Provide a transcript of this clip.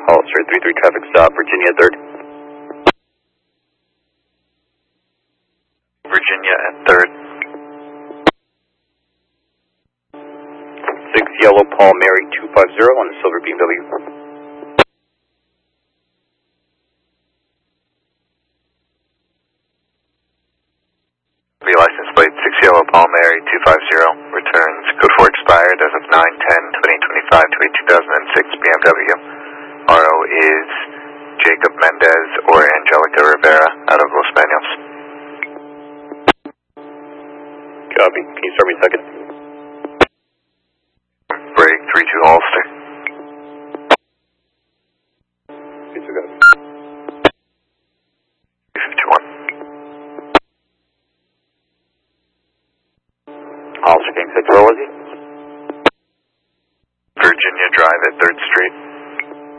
Hollister 33 traffic stop, Virginia 3rd. Virginia at 3rd. 6 Yellow Paul Mary 250 on the silver BMW. License plate 6 Yellow Paul Mary 250 returns code 4 expired as of 9/10/2025 to a 2006 BMW. RO is Jacob Mendez or Angelica Rivera out of Los Banos. Copy. Can you start me second? Break 32 Hollister. Yes, we got it. 351. Hollister King 6, where was he? Virginia Drive at 3rd Street.